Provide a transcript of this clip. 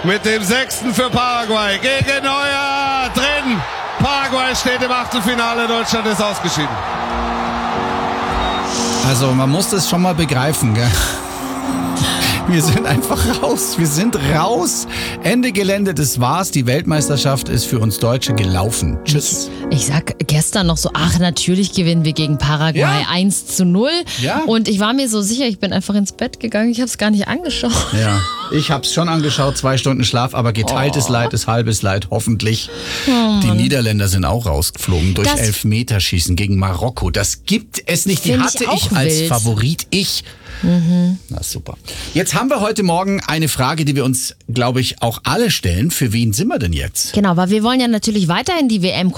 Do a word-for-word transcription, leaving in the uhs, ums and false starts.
mit dem sechsten für Paraguay gegen Neuer drin. Paraguay steht im Achtelfinale, Deutschland ist ausgeschieden. Also man muss das schon mal begreifen, gell? Wir sind einfach raus. Wir sind raus. Ende Gelände, das war's. Die Weltmeisterschaft ist für uns Deutsche gelaufen. Tschüss. Ich sag gestern noch so, ach, natürlich gewinnen wir gegen Paraguay Ja. eins zu null. Ja. Und ich war mir so sicher, ich bin einfach ins Bett gegangen. Ich habe es gar nicht angeschaut. Ja, ich hab's schon angeschaut, zwei Stunden Schlaf, aber geteiltes Leid ist halbes Leid, hoffentlich. Die Niederländer sind auch rausgeflogen durch Das- Elfmeterschießen gegen Marokko. Das gibt es nicht. Die Find hatte ich auch ich als wild. Favorit. Ich. Na super. Jetzt haben wir heute Morgen eine Frage, die wir uns, glaube ich, auch alle stellen. Für wen sind wir denn jetzt? Genau, weil wir wollen ja natürlich weiterhin die W M